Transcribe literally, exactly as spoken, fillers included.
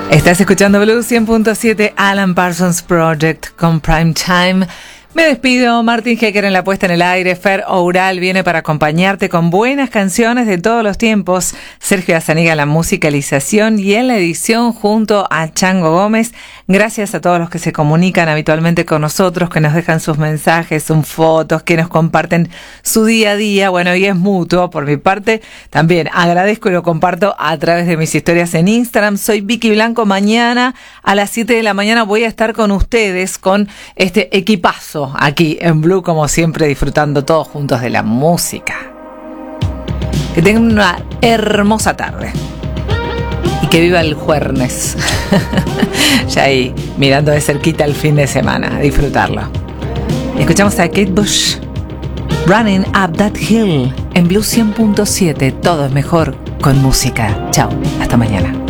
Estás escuchando Blue cien punto siete, Alan Parsons Project con Prime Time. Me despido, Martín Hecker en la puesta en el aire, Fer Oural viene para acompañarte con buenas canciones de todos los tiempos, Sergio Azaniga en la musicalización y en la edición junto a Chango Gómez. Gracias a todos los que se comunican habitualmente con nosotros, que nos dejan sus mensajes, sus fotos, que nos comparten su día a día. Bueno, y es mutuo por mi parte. También agradezco y lo comparto a través de mis historias en Instagram. Soy Vicky Blanco. Mañana a las siete de la mañana voy a estar con ustedes con este equipazo aquí en Blue, como siempre, disfrutando todos juntos de la música. Que tengan una hermosa tarde y que viva el jueves. Ya ahí mirando de cerquita el fin de semana, a disfrutarlo. Escuchamos a Kate Bush, Running Up That Hill, en Blue cien punto siete. Todo es mejor con música. Chao, hasta mañana.